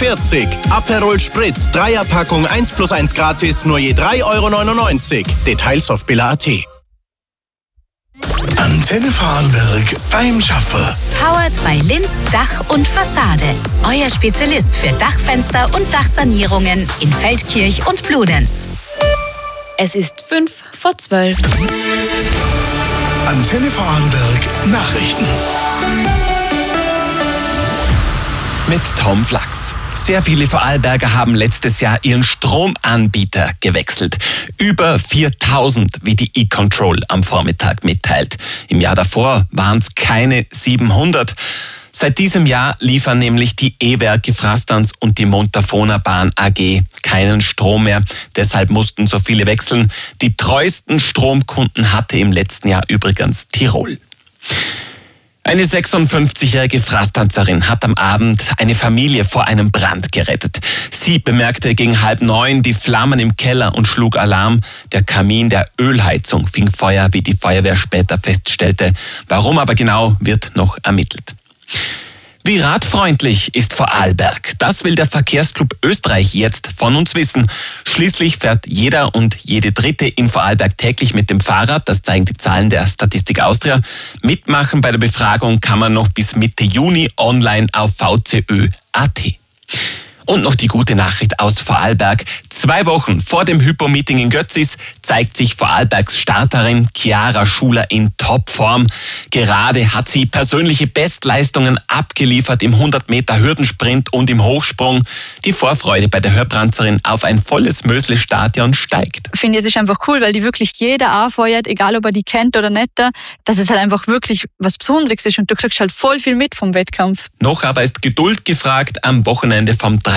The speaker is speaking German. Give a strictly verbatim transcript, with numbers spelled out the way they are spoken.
vierzig. Aperol Spritz, Dreierpackung eins plus eins gratis, nur je drei Euro neunundneunzig. Details auf billa punkt at. Antenne Vorarlberg beim Schaffer. Powered by Linz Dach und Fassade. Euer Spezialist für Dachfenster und Dachsanierungen in Feldkirch und Bludenz. Es ist fünf vor zwölf. Antenne Vorarlberg Nachrichten. Mit Tom Flachs. Sehr viele Vorarlberger haben letztes Jahr ihren Stromanbieter gewechselt. Über viertausend, wie die E-Control am Vormittag mitteilt. Im Jahr davor waren es keine siebenhundert. Seit diesem Jahr liefern nämlich die E-Werke Frastans und die Montafona Bahn A G keinen Strom mehr. Deshalb mussten so viele wechseln. Die treuesten Stromkunden hatte im letzten Jahr übrigens Tirol. Eine sechsundfünfzigjährige Frastanzerin hat am Abend eine Familie vor einem Brand gerettet. Sie bemerkte gegen halb neun die Flammen im Keller und schlug Alarm. Der Kamin der Ölheizung fing Feuer, wie die Feuerwehr später feststellte. Warum aber genau, wird noch ermittelt. Wie radfreundlich ist Vorarlberg? Das will der Verkehrsclub Österreich jetzt von uns wissen. Schließlich fährt jeder und jede Dritte in Vorarlberg täglich mit dem Fahrrad. Das zeigen die Zahlen der Statistik Austria. Mitmachen bei der Befragung kann man noch bis Mitte Juni online auf v c ö punkt a t. Und noch die gute Nachricht aus Vorarlberg. Zwei Wochen vor dem Hypo-Meeting in Götzis zeigt sich Vorarlbergs Starterin Chiara Schuler in Topform. Gerade hat sie persönliche Bestleistungen abgeliefert im hundert Meter Hürdensprint und im Hochsprung. Die Vorfreude bei der Hörbranzerin auf ein volles Mösle-Stadion steigt. Ich finde, es ist einfach cool, weil die wirklich jeder anfeuert, egal ob er die kennt oder nicht, dass es halt einfach wirklich was Besonderes ist und du kriegst halt voll viel mit vom Wettkampf. Noch aber ist Geduld gefragt am Wochenende vom